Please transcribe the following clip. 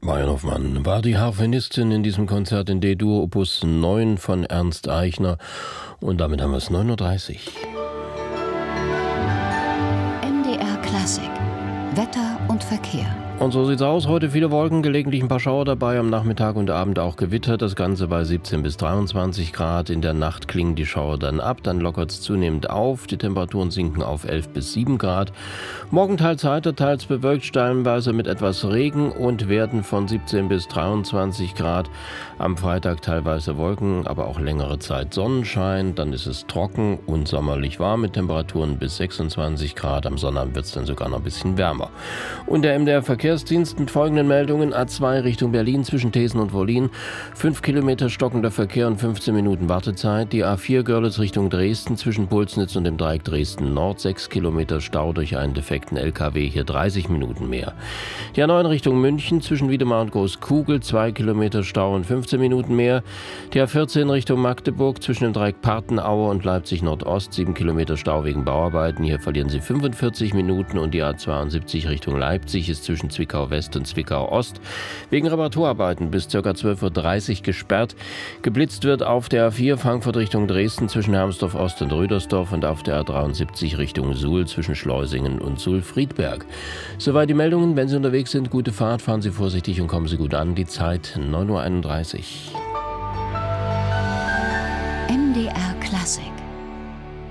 Marion Hoffmann war die Harfenistin in diesem Konzert in D-Dur Opus 9 von Ernst Eichner. Und damit haben wir es 9:30 Uhr. MDR Klassik. Wetter und Verkehr. Und so sieht's aus. Heute viele Wolken, gelegentlich ein paar Schauer dabei, am Nachmittag und Abend auch Gewitter. Das Ganze bei 17 bis 23 Grad. In der Nacht klingen die Schauer dann ab, dann lockert es zunehmend auf. Die Temperaturen sinken auf 11 bis 7 Grad. Morgen teils heiter, teils bewölkt, stellenweise mit etwas Regen und werden von 17 bis 23 Grad. Am Freitag teilweise Wolken, aber auch längere Zeit Sonnenschein. Dann ist es trocken und sommerlich warm mit Temperaturen bis 26 Grad. Am Sonnabend wird es dann sogar noch ein bisschen wärmer. Und der MDR-Verkehrsdienst mit folgenden Meldungen: A2 Richtung Berlin zwischen Thesen und Wollin, 5 Kilometer stockender Verkehr und 15 Minuten Wartezeit. Die A4 Görlitz Richtung Dresden zwischen Pulsnitz und dem Dreieck Dresden Nord, 6 Kilometer Stau durch einen defekten LKW, hier 30 Minuten mehr. Die A9 Richtung München zwischen Wiedemar und Großkugel, 2 Kilometer Stau und 15 Minuten mehr. Die A14 Richtung Magdeburg zwischen dem Dreieck Partenaue und Leipzig Nordost, 7 Kilometer Stau wegen Bauarbeiten, hier verlieren Sie 45 Minuten. Und die A72 Richtung Leipzig ist zwischen Zwickau West und Zwickau Ost wegen Reparaturarbeiten bis ca. 12:30 Uhr gesperrt. Geblitzt wird auf der A4 Frankfurt Richtung Dresden zwischen Hermsdorf Ost und Rüdersdorf und auf der A73 Richtung Suhl zwischen Schleusingen und Suhl-Friedberg. Soweit die Meldungen. Wenn Sie unterwegs sind, gute Fahrt, fahren Sie vorsichtig und kommen Sie gut an. Die Zeit 9:31 Uhr.